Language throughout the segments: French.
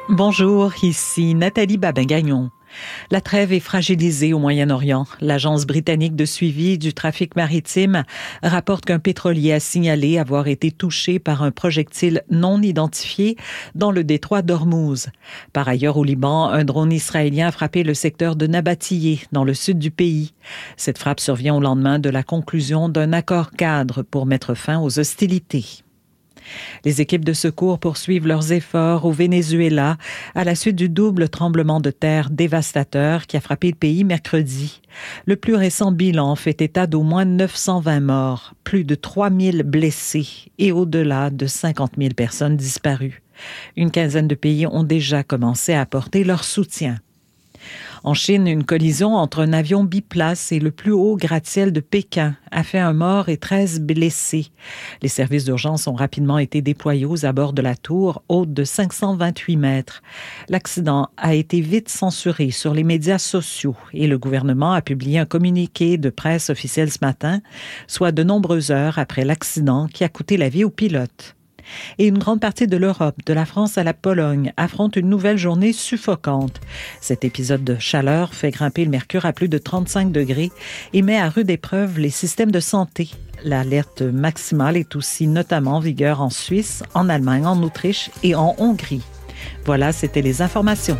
Bonjour, ici Nathalie Babin-Gagnon. La trêve est fragilisée au Moyen-Orient. L'agence britannique de suivi du trafic maritime rapporte qu'un pétrolier a signalé avoir été touché par un projectile non identifié dans le détroit d'Ormuz. Par ailleurs, au Liban, un drone israélien a frappé le secteur de Nabatiyé, dans le sud du pays. Cette frappe survient au lendemain de la conclusion d'un accord cadre pour mettre fin aux hostilités. Les équipes de secours poursuivent leurs efforts au Venezuela à la suite du double tremblement de terre dévastateur qui a frappé le pays mercredi. Le plus récent bilan fait état d'au moins 920 morts, plus de 3000 blessés et au-delà de 50 000 personnes disparues. Une quinzaine de pays ont déjà commencé à apporter leur soutien. En Chine, une collision entre un avion biplace et le plus haut gratte-ciel de Pékin a fait un mort et 13 blessés. Les services d'urgence ont rapidement été déployés aux abords de la tour, haute de 528 mètres. L'accident a été vite censuré sur les médias sociaux et le gouvernement a publié un communiqué de presse officiel ce matin, soit de nombreuses heures après l'accident qui a coûté la vie au pilote. Et une grande partie de l'Europe, de la France à la Pologne, affronte une nouvelle journée suffocante. Cet épisode de chaleur fait grimper le mercure à plus de 35 degrés et met à rude épreuve les systèmes de santé. L'alerte maximale est aussi notamment en vigueur en Suisse, en Allemagne, en Autriche et en Hongrie. Voilà, c'était les informations.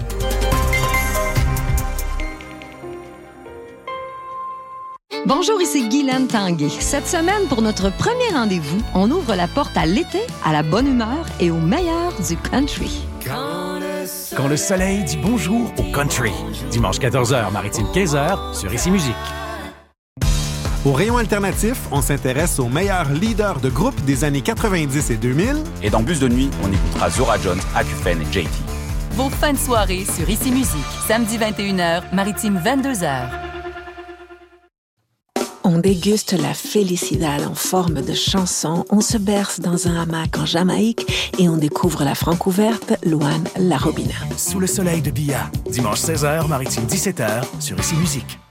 Bonjour, ici Guylaine Tanguay. Cette semaine, pour notre premier rendez-vous, on ouvre la porte à l'été, à la bonne humeur et au meilleur du country. Quand le soleil dit bonjour au country. Dimanche 14h, Maritime 15h, sur Ici Musique. Au rayon alternatif, on s'intéresse aux meilleurs leaders de groupes des années 90 et 2000. Et dans Bus de nuit, on écoutera Zora Jones, Akufene et JT. Vos fins de soirée sur Ici Musique. Samedi 21h, Maritime 22h. On déguste la felicidad en forme de chanson, on se berce dans un hamac en Jamaïque et on découvre la francouverte Luan La Robina. Sous le soleil de Bia. Dimanche 16h, Maritime 17h, sur Ici Musique.